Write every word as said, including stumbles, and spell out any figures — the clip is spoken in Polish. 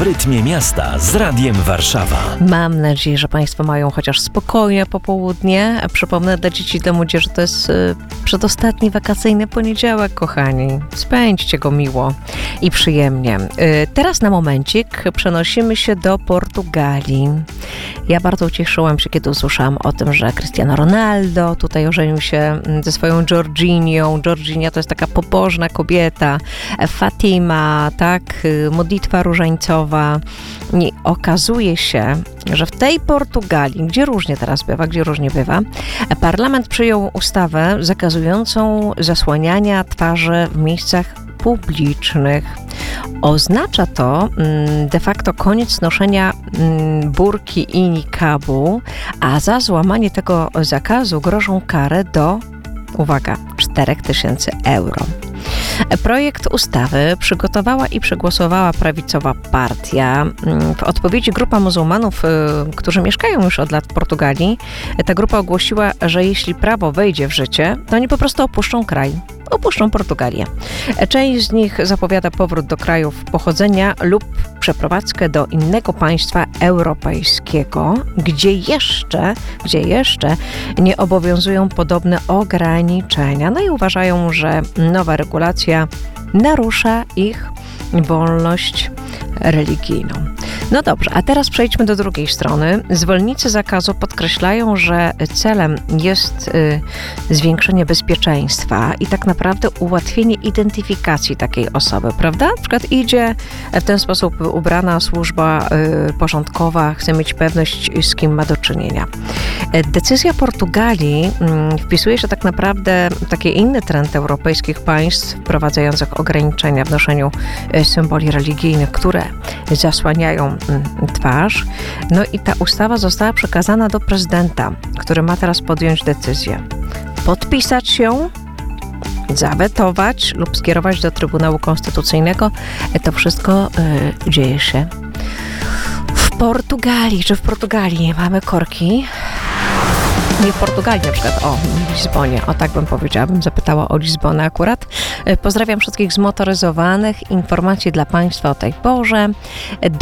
rytmie miasta z Radiem Warszawa. Mam nadzieję, że Państwo mają chociaż spokojne popołudnie. A przypomnę dla dzieci i dla młodzieży, to jest y, przedostatni wakacyjny poniedziałek, kochani. Spędźcie go miło i przyjemnie. Y, teraz na momencik przenosimy się do Portugalii. Ja bardzo ucieszyłam się, kiedy usłyszałam o tym, że Cristiano Ronaldo tutaj ożenił się ze swoją Georginią. Georginia to jest taka pobożna kobieta. Fatima, tak, modlitwa różańcowa. I okazuje się, że w tej Portugalii, gdzie różnie teraz bywa, gdzie różnie bywa, parlament przyjął ustawę zakazującą zasłaniania twarzy w miejscach publicznych. Oznacza to de facto koniec noszenia burki i nikabu, a za złamanie tego zakazu grożą karę do, uwaga, cztery tysiące euro. Projekt ustawy przygotowała i przegłosowała prawicowa partia. W odpowiedzi grupa muzułmanów, którzy mieszkają już od lat w Portugalii, ta grupa ogłosiła, że jeśli prawo wejdzie w życie, to oni po prostu opuszczą kraj. Opuszczą Portugalię. Część z nich zapowiada powrót do krajów pochodzenia lub przeprowadzkę do innego państwa europejskiego, gdzie jeszcze, gdzie jeszcze nie obowiązują podobne ograniczenia. No i uważają, że nowa regulacja narusza ich wolność religijną. No dobrze, a teraz przejdźmy do drugiej strony. Zwolennicy zakazu podkreślają, że celem jest y, zwiększenie bezpieczeństwa i tak naprawdę ułatwienie identyfikacji takiej osoby, prawda? Na przykład idzie w ten sposób ubrana służba y, porządkowa, chce mieć pewność, z kim ma do czynienia. Decyzja Portugalii y, wpisuje się tak naprawdę w taki inny trend europejskich państw wprowadzających ograniczenia w noszeniu y, symboli religijnych, które zasłaniają twarz. No i ta ustawa została przekazana do prezydenta, który ma teraz podjąć decyzję. Podpisać ją, zawetować lub skierować do Trybunału Konstytucyjnego. To wszystko y, dzieje się w Portugalii. Czy w Portugalii mamy korki? Nie w Portugalii na przykład, o, w Lizbonie, o tak bym powiedziała, bym zapytała o Lizbonę akurat. Pozdrawiam wszystkich zmotoryzowanych, informacje dla Państwa o tej porze.